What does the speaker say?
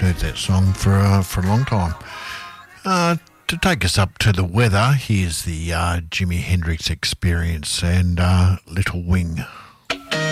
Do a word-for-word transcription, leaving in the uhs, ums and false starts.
Heard that song for uh, for a long time. Uh, to take us up to the weather, here's the uh, Jimi Hendrix Experience and uh, Little Wing.